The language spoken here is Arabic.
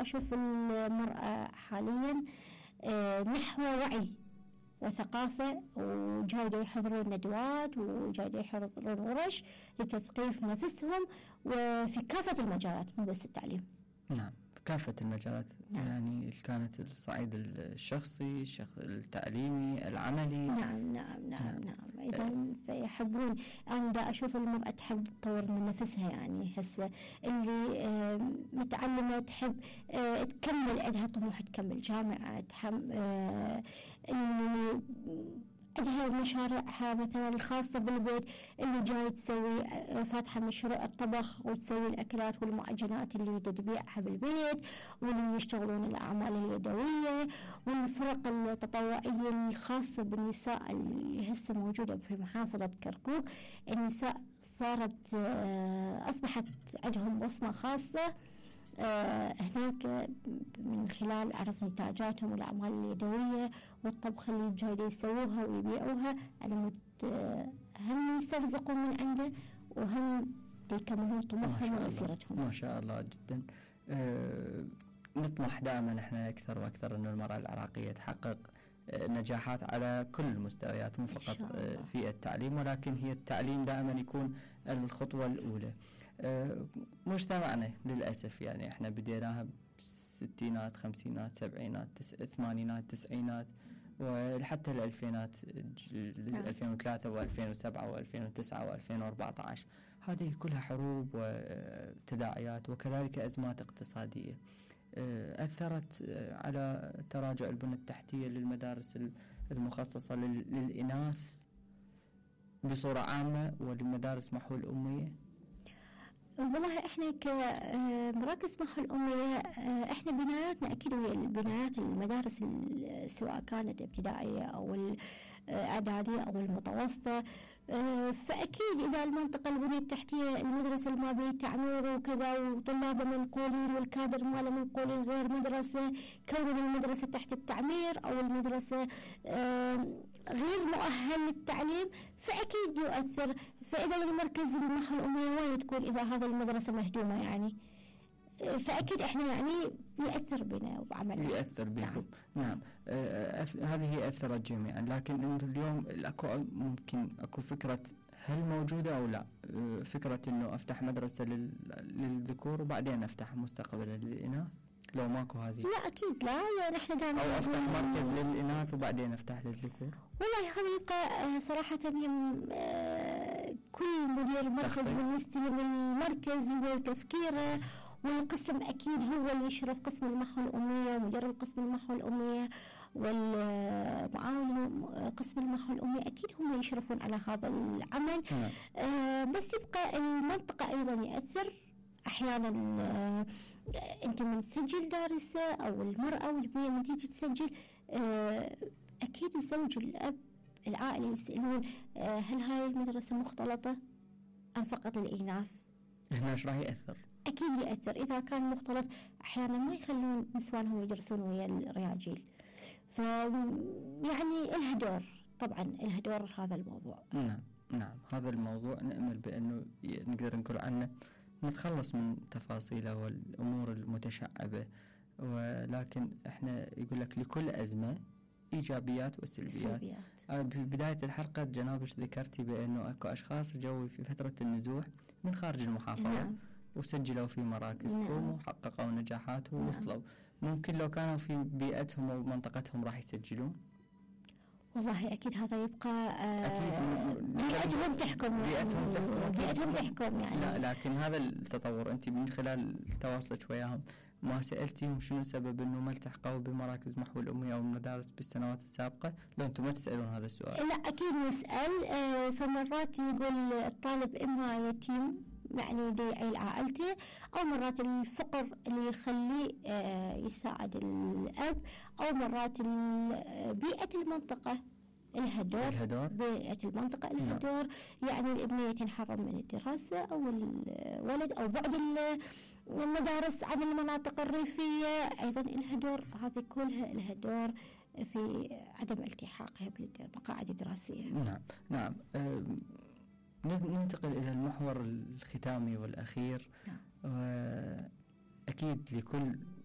أشوف المرأة حاليا نحو وعي وثقافة، وجاية يحضرون ندوات وجاية يحضرون ورش لتثقيف نفسهم وفي كافة المجالات مو بس التعليم. نعم، كافة المجالات. نعم. يعني كانت الصعيد الشخصي، التعليمي، العملي. نعم نعم نعم نعم. إذا فيحبون، أنا دا أشوف المرأة تحب تطور من نفسها، يعني هسه اللي متعلمة تحب تكمل، عندها طموح تكمل جامعة، اللي عندها مشاريعها مثلا الخاصة بالبيت، اللي جاي تسوي فاتحة مشروع الطبخ وتسوي الأكلات والمعجنات اللي تبيعها بالبيت، واللي يشتغلون الأعمال اليدوية، والفرق التطوعية الخاصة بالنساء اللي هسه موجودة في محافظة كركوك. النساء صارت أصبحت عندهم بصمة خاصة هناك من خلال عرض نتاجاتهم والأعمال اليدوية والطبخ اللي جاي يسووها ويبيعوها، هم يسترزقون من عنده وهم يكملون طموحهم ومسيرتهم. ما شاء الله جدا. نطمح دائما احنا أكثر وأكثر أن المرأة العراقية تحقق نجاحات على كل المستويات، مو فقط في التعليم، ولكن هي التعليم دائما يكون الخطوة الأولى. مجتمعنا للأسف يعني احنا بديناها بالستينات، خمسينات، سبعينات، ثمانينات، تسعينات، وحتى الألفينات، 2003 و2007 و2009 و2014. هذه كلها حروب وتداعيات وكذلك أزمات اقتصادية أثرت على تراجع البنى التحتية للمدارس المخصصة للإناث بصورة عامة وللمدارس محو الأمية. والله احنا كمراكز محو الأمية احنا بناياتنا اكيد ويا بنايات المدارس سواء كانت ابتدائية او الاعدادية او المتوسطة. فأكيد إذا المنطقة البنية التحتية المدرسة ما بيه تعمير وكذا وطلابه منقولين والكادر ماله منقولين غير مدرسة، كون المدرسة تحت التعمير أو المدرسة غير مؤهل للتعليم فأكيد يؤثر. فإذا المركز المحو الأمية وين تكون إذا هذا المدرسة مهدومة يعني؟ فأكيد إحنا يعني يؤثر بنا وبعملنا. يؤثر بكم. نعم. هذه أثرت جميعا، لكن اليوم ممكن أكو فكرة هل موجودة أو لا، فكرة إنه أفتح مدرسة للذكور وبعدين أفتح مستقبلا للإناث، لو ماكو هذه؟ لا أكيد لا، يعني إحنا دائما أو أفتح مركز للإناث وبعدين أفتح للذكور. والله هذا يبقى صراحة كل مدير مركز من يستلم المركز هو تفكيره، والقسم أكيد هو اللي يشرف قسم المحو الأمية ومدير القسم المحو الأمية والمعاون قسم المحو الأمية أكيد هم يشرفون على هذا العمل. بس يبقى المنطقة أيضا يأثر أحيانا. أنت من تسجل دارسة أو المرأة والبنية من تيجي تسجل أكيد الزوج الأب العائلة يسألون هل هاي المدرسة مختلطة أم فقط للإناث؟ هنا إيش راح يأثر؟ أكيد يأثر. إذا كان مختلط أحيانا ما يخلون نسوانهم يدرسون ويا الرجال، يعني إلها دور، طبعا إلها دور هذا الموضوع. نعم هذا الموضوع نأمل بأنه نقدر نقول عنه نتخلص من تفاصيله والأمور المتشعبة، ولكن احنا يقول لك لكل أزمة إيجابيات وسلبيات. في بداية الحلقة جنابش ذكرتي بأنه أكو أشخاص جوي في فترة النزوح من خارج المحافظة وسجلوا في مراكزكم وحققوا نجاحات ووصلوا. ممكن لو كانوا في بيئتهم أو منطقتهم راح يسجلون؟ والله أكيد هذا يبقى بيئتهم تحكم بيئتهم تحكم يعني. لا لكن هذا التطور أنت من خلال تواصلك وياهم ما سألتيهم شنو سبب إنه ما التحقوا بمراكز محو الأمية أو المدارس بالسنوات السابقة؟ لو أنتم ما تسألون هذا السؤال. لا أكيد نسأل. فمرات يقول الطالب إما يتيم يعني دي عيل عائلته، أو مرات الفقر اللي يخليه يساعد الأب، أو مرات بيئة المنطقة الهدور. بيئة المنطقة الهدور يعني الابنية تنحرم من الدراسة أو الولد، أو بعد المدارس عن المناطق الريفية أيضا الهدور. هذه كلها الهدور في عدم التحاقها بالمقاعد الدراسية. نعم. ننتقل إلى المحور الختامي والأخير. أكيد لكل